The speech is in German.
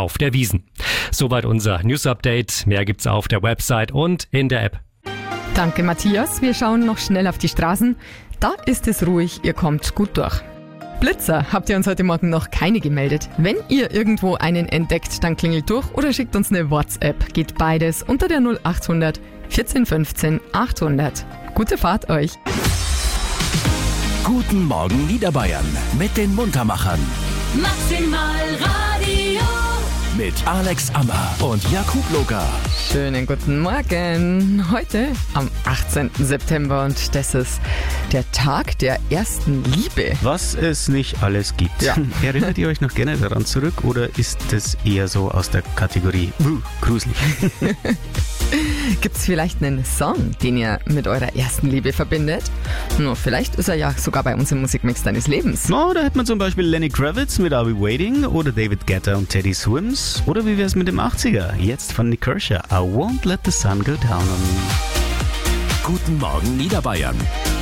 auf der Wiesn. Soweit unser News-Update. Mehr gibt's auf der Website und in der App. Danke, Matthias. Wir schauen noch schnell auf die Straßen. Da ist es ruhig, ihr kommt gut durch. Blitzer habt ihr uns heute Morgen noch keine gemeldet. Wenn ihr irgendwo einen entdeckt, dann klingelt durch oder schickt uns eine WhatsApp. Geht beides unter der 0800 14 15 800. Gute Fahrt euch. Guten Morgen Niederbayern mit den Muntermachern. Maximal Radio. Mit Alex Ammer und Jakub Loga. Schönen guten Morgen. Heute am 18. September und das ist der Tag der ersten Liebe. Was es nicht alles gibt. Ja. Erinnert ihr euch noch gerne daran zurück oder ist das eher so aus der Kategorie gruselig? Gibt's vielleicht einen Song, den ihr mit eurer ersten Liebe verbindet? Nur vielleicht ist er ja sogar bei uns im Musikmix deines Lebens. No, da hätte man zum Beispiel Lenny Kravitz mit I'll Be Waiting oder David Guetta und Teddy Swims. Oder wie wär's mit dem 80er? Jetzt von Nick Kershaw. I won't let the sun go down on me. Guten Morgen Niederbayern.